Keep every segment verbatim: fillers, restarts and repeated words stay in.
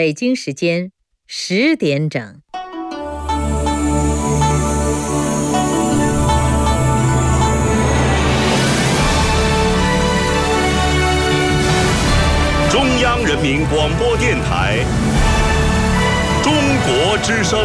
北京时间十点整。 中央人民广播电台中国之声。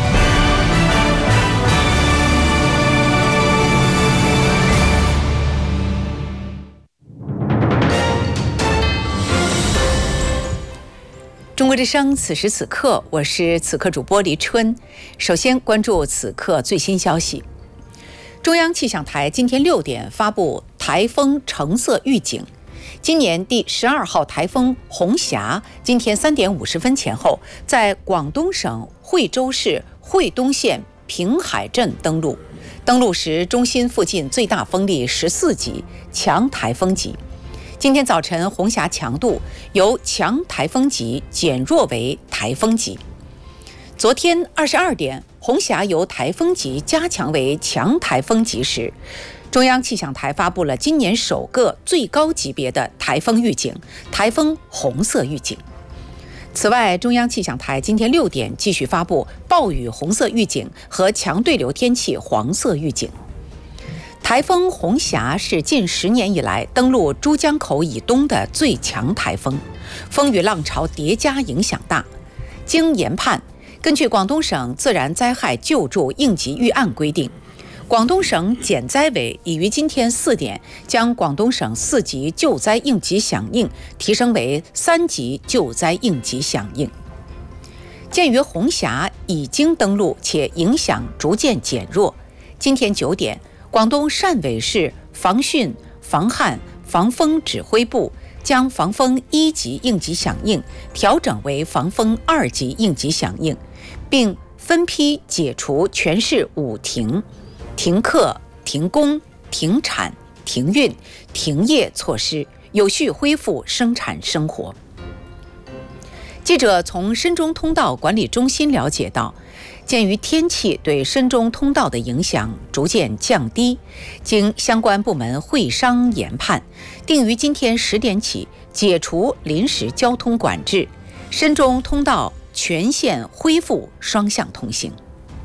中国之声，此时此刻，我是此刻主播黎春。首先关注此刻最新消息。中央气象台今天六点发布台风橙色预警。今年第十二号台风红霞今天三点五十分前后，在广东省惠州市惠东县平海镇登陆。登陆时，中心附近最大风力十四级，强台风级。今天早晨，红霞强度由强台风级减弱为台风级。昨天二十二点，红霞由台风级加强为强台风级时，中央气象台发布了今年首个最高级别的台风预警——台风红色预警。此外，中央气象台今天六点继续发布暴雨红色预警和强对流天气黄色预警。台风红霞是近十年以来登陆珠江口以东的最强台风，风雨浪潮叠加，影响大。经研判，根据广东省自然灾害救助应急预案规定，广东省减灾委已于今天四点将广东省四级救灾应急响应提升为三级救灾应急响应。鉴于红霞已经登陆且影响逐渐减弱，今天九点，广东汕尾市防汛、防旱、防风指挥部将防风一级应急响应调整为防风二级应急响应，并分批解除全市五停、停课、停工、停产、停运、停业措施，有序恢复生产生活。记者从深中通道管理中心了解到，鉴于天气对深中通道的影响逐渐降低，经相关部门会商研判，定于今天十点起解除临时交通管制，深中通道全线恢复双向通行。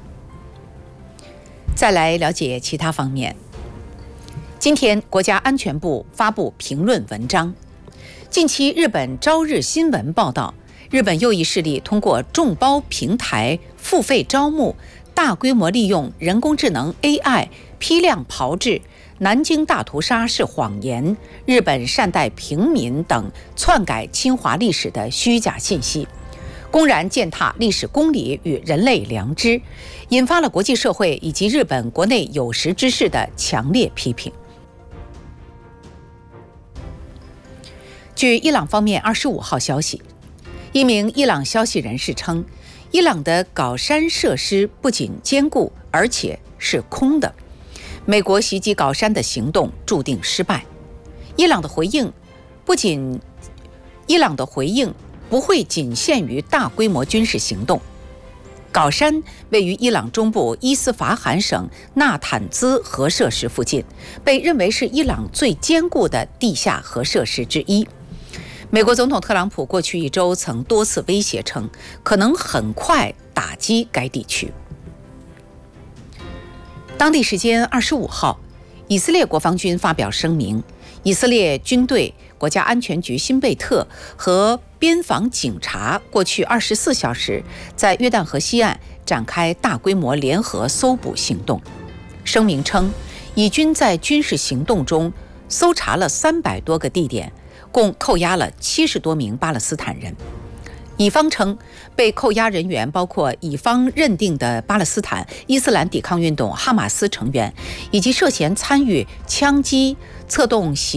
再来了解其他方面。今天，国家安全部发布评论文章。近期，日本朝日新闻报道，日本右翼势力通过众包平台付费招募，大规模利用人工智能 A I 批量炮制南京大屠杀是谎言、日本善待平民等篡改侵华历史的虚假信息，公然践踏历史公理与人类良知，引发了国际社会以及日本国内有识之士的强烈批评。据伊朗方面二十五号消息，一名伊朗消息人士称，伊朗的搞山设施不仅坚固，而且是空的。美国袭击搞山的行动注定失败。伊朗的回应不仅，伊朗的回应不会仅限于大规模军事行动。搞山位于伊朗中部伊斯法罕省纳坦兹核设施附近，被认为是伊朗最坚固的地下核设施之一。美国总统特朗普过去一周曾多次威胁称，可能很快打击该地区。当地时间二十五号，以色列国防军发表声明，以色列军队、国家安全局新贝特和边防警察过去二十四小时在约旦河西岸展开大规模联合搜捕行动。声明称，以军在军事行动中搜查了三百多个地点，共扣押了七十多名巴勒斯坦人。以方称，被扣押人员包括以方认定的巴勒斯坦伊斯兰抵抗运动哈马斯成员，以及涉嫌参与枪击、策动袭